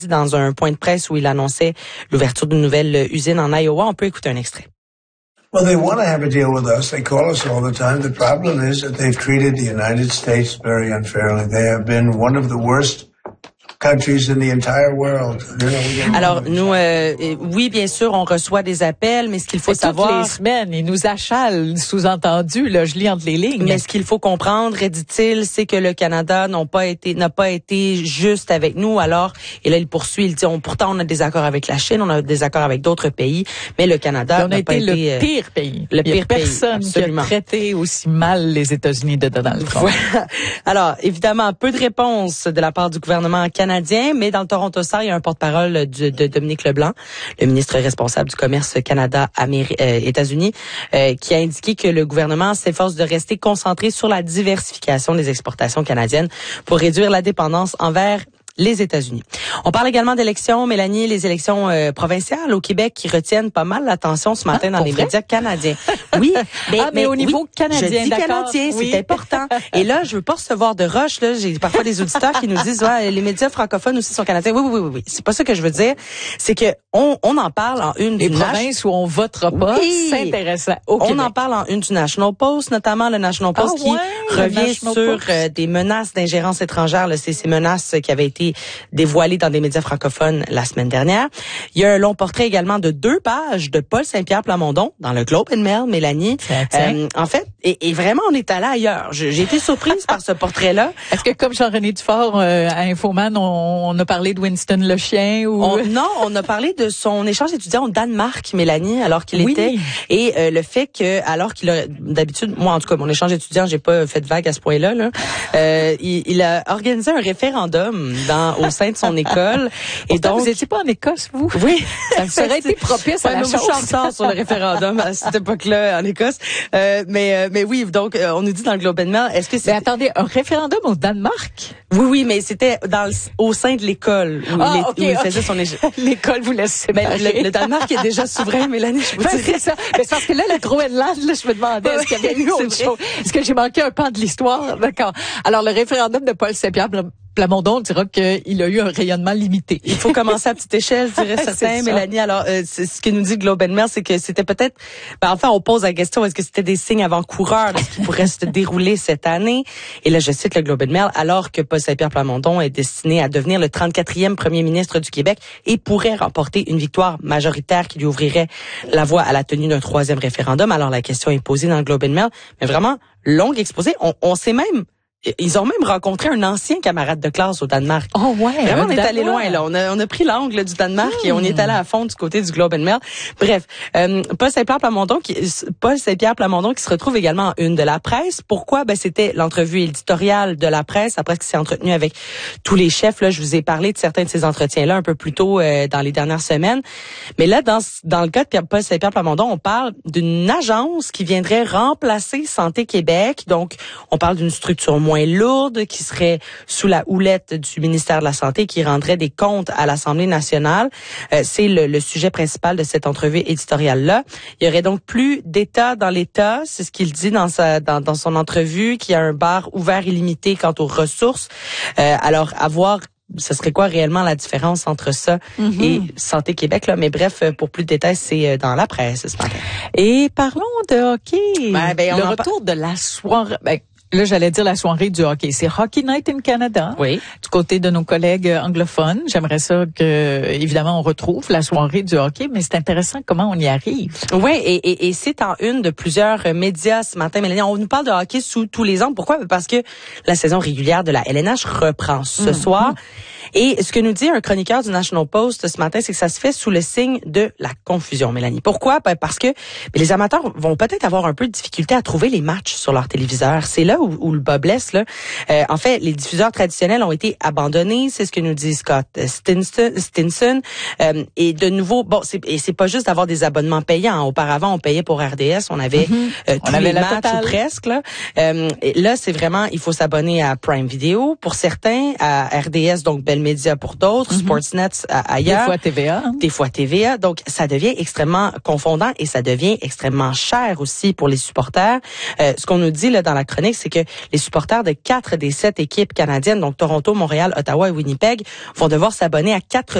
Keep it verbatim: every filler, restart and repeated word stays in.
dans un point de presse où il annonçait l'ouverture d'une nouvelle usine en Iowa. On peut écouter un extrait. Well, they want to have a deal with us. They call us all the time. The problem is that they've treated the United States very unfairly. They have been one of the worst countries in the entire world. Alors, nous, euh, oui, bien sûr, on reçoit des appels, mais ce qu'il faut mais savoir... Toutes les semaines, ils nous achalent, sous-entendu, là, je lis entre les lignes. Mais ce qu'il faut comprendre, dit-il, c'est que le Canada n'a pas été n'a pas été juste avec nous. Alors, et là, il poursuit, il dit, on, pourtant, on a des accords avec la Chine, on a des accords avec d'autres pays, mais le Canada n'a pas été... On a été le pire pays. Le pire pays, personne absolument. qui a traité aussi mal les États-Unis de Donald Trump. Voilà. Alors, évidemment, peu de réponses de la part du gouvernement canadien. Mais dans le Toronto Star, il y a un porte-parole de, de Dominique Leblanc, le ministre responsable du commerce Canada-États-Unis, euh, qui a indiqué que le gouvernement s'efforce de rester concentré sur la diversification des exportations canadiennes pour réduire la dépendance envers les États-Unis. On parle également d'élections, Mélanie, les élections euh, provinciales au Québec qui retiennent pas mal l'attention ce matin ah, dans les vrai? médias canadiens. Oui, mais, ah, mais, mais au niveau oui, canadien, je dis canadien, oui. c'est important. Et là, je veux pas recevoir de rush. Là, j'ai parfois des auditeurs qui nous disent, ouais, les médias francophones aussi sont canadiens. Oui, oui, oui, oui. C'est pas ça que je veux dire. C'est que on, on en parle en une les du provinces où on votera pas. Oui. C'est intéressant. Au on Québec. en parle en une du National Post, notamment le National Post ah, qui ouais, revient sur euh, des menaces d'ingérence étrangère. Là, c'est ces menaces qui avaient été dévoilées dans des médias francophones la semaine dernière. Il y a un long portrait également de deux pages de Paul Saint-Pierre Plamondon dans le Globe and Mail, Mélanie. Euh, en fait, et, et vraiment, on est allé ailleurs. J'ai été surprise par ce portrait-là. Est-ce que comme Jean-René Dufort euh, à Infoman, on, on a parlé de Winston le chien ou on, non, on a parlé de son échange étudiant au Danemark, Mélanie, alors qu'il oui. était et euh, le fait que alors qu'il a d'habitude, moi en tout cas, mon échange étudiant, j'ai pas fait de vague à ce point-là. Là, euh, il, il a organisé un référendum dans au sein de son école. Et donc, vous étiez pas en Écosse, vous? Oui. Ça aurait été propice à la chose. Je suis en retard sur le référendum à cette époque-là en Écosse. Euh, mais, euh, mais oui, donc, euh, on nous dit dans le Globe and Mail, est-ce que c'est... Mais attendez, un référendum au Danemark? Oui, oui, mais c'était dans le, au sein de l'école où, ah, il, okay, où il okay. faisait son école. L'école vous laisse séparer. Ben, le, le Danemark est déjà souverain, Mélanie, je vous ben, dirais. C'est ça. Mais c'est parce que là, le Groenland, là, je me demandais, est-ce qu'il y avait eu autre chose? Est-ce que j'ai manqué un pan de l'histoire? D'accord. Alors, le référendum de Paul Saint-Pierre Plamondon dira qu'il a eu un rayonnement limité. Il faut commencer à petite échelle, je dirais certains, Mélanie. Alors, euh, c'est, ce que nous dit Globe and Mail, c'est que c'était peut-être... Ben, enfin, on pose la question, est-ce que c'était des signes avant-coureurs de ce qui pourrait se dérouler cette année? Et là, je cite le Globe and Mail, alors que Paul Saint-Pierre Plamondon est destiné à devenir le trente-quatrième premier ministre du Québec et pourrait remporter une victoire majoritaire qui lui ouvrirait la voie à la tenue d'un troisième référendum. Alors, la question est posée dans le Globe and Mail, mais vraiment, longue exposé. On, on sait même... Ils ont même rencontré un ancien camarade de classe au Danemark. Oh ouais. Vraiment, on est allé loin là. On a, on a pris l'angle du Danemark mmh. et on est allé à fond du côté du Globe and Mail. Bref, euh, Paul Saint-Pierre Plamondon qui, Paul Saint-Pierre Plamondon qui se retrouve également en une de la presse. Pourquoi? Ben c'était l'entrevue éditoriale de la presse après qu'il s'est entretenu avec tous les chefs. Là, je vous ai parlé de certains de ces entretiens-là un peu plus tôt euh, dans les dernières semaines. Mais là, dans dans le cas de Paul Saint-Pierre Plamondon, on parle d'une agence qui viendrait remplacer Santé Québec. Donc, on parle d'une structure moins lourde qui serait sous la houlette du ministère de la Santé qui rendrait des comptes à l'Assemblée nationale. Euh, c'est le, le sujet principal de cette entrevue éditoriale-là. Il y aurait donc plus d'État dans l'État, c'est ce qu'il dit dans sa dans, dans son entrevue, qu'il y a un bar ouvert illimité quant aux ressources. Euh, alors, à voir ce serait quoi réellement la différence entre ça mm-hmm. et Santé Québec là, mais bref, pour plus de détails, c'est dans la presse ce matin. Et parlons de hockey. Ben, ben, le retour par... de la soirée. Ben, Là, j'allais dire la soirée du hockey. C'est Hockey Night in Canada. Oui. Du côté de nos collègues anglophones. J'aimerais ça que, évidemment, on retrouve la soirée du hockey, mais c'est intéressant comment on y arrive. Oui, et, et, et c'est en une de plusieurs médias ce matin, Mélanie. On nous parle de hockey sous tous les angles. Pourquoi? Parce que la saison régulière de la L N H reprend ce mmh. soir. Et ce que nous dit un chroniqueur du National Post ce matin, c'est que ça se fait sous le signe de la confusion, Mélanie. Pourquoi? Ben parce que les amateurs vont peut-être avoir un peu de difficulté à trouver les matchs sur leur téléviseur. C'est là où, où le bas blesse. Là. Euh, en fait, les diffuseurs traditionnels ont été abandonnés. C'est ce que nous dit Scott Stinson. Stinson. Euh, et de nouveau, bon, c'est, et c'est pas juste d'avoir des abonnements payants. Auparavant, on payait pour R D S. On avait mm-hmm. euh, tous on avait les matchs totale. Ou presque. Là, euh, et là c'est vraiment, il faut s'abonner à Prime Video pour certains, à R D S, donc Bell Media pour d'autres, mm-hmm. Sportsnet à, ailleurs. Des fois T V A. Des fois T V A. Donc, ça devient extrêmement confondant et ça devient extrêmement cher aussi pour les supporters. Euh, ce qu'on nous dit là dans la chronique, c'est que les supporters de quatre des sept équipes canadiennes, donc Toronto, Montréal, Ottawa et Winnipeg, vont devoir s'abonner à quatre